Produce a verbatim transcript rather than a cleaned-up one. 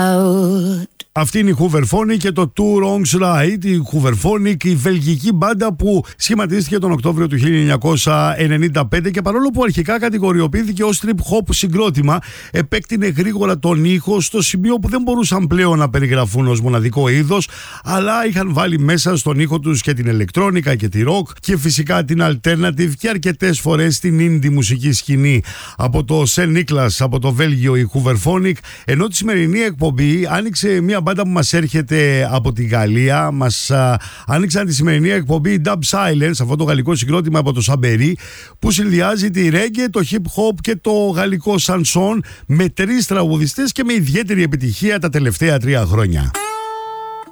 out. Αυτή είναι η Hooverphonic και το Two Wrongs Right. Η Hooverphonic, η βελγική μπάντα που σχηματίστηκε τον Οκτώβριο του χίλια εννιακόσια ενενήντα πέντε και παρόλο που αρχικά κατηγοριοποιήθηκε ως trip hop συγκρότημα, επέκτηνε γρήγορα τον ήχο στο σημείο που δεν μπορούσαν πλέον να περιγραφούν ως μοναδικό είδος, αλλά είχαν βάλει μέσα στον ήχο τους και την ηλεκτρόνικα και τη rock και φυσικά την alternative και αρκετές φορές την indie μουσική σκηνή. Από το Saint Nicholas, από το Βέλγιο, η Hooverphonic, ενώ τη σημερινή εκπομπή άνοιξε μια μπάντα που μας έρχεται από τη Γαλλία. Μας α, άνοιξαν τη σημερινή εκπομπή Dub Silence, αυτό το γαλλικό συγκρότημα από το Σαμπερί, που συνδυάζει τη reggae, το hip hop και το γαλλικό σανσόν με τρεις τραγουδιστές και με ιδιαίτερη επιτυχία τα τελευταία τρία χρόνια.